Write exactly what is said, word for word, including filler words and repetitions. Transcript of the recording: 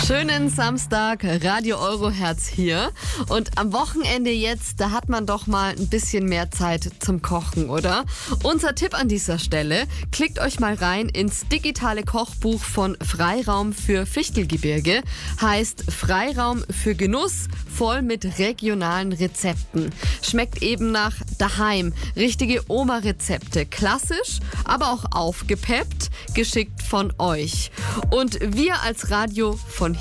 Schönen Samstag, Radio Euroherz hier. Und am Wochenende jetzt, da hat man doch mal ein bisschen mehr Zeit zum Kochen, oder? Unser Tipp an dieser Stelle, klickt euch mal rein ins digitale Kochbuch von Freiraum für Fichtelgebirge. Heißt Freiraum für Genuss, voll mit regionalen Rezepten. Schmeckt eben nach daheim. Richtige Oma-Rezepte. Klassisch, aber auch aufgepeppt, geschickt von euch. Und wir als Radio von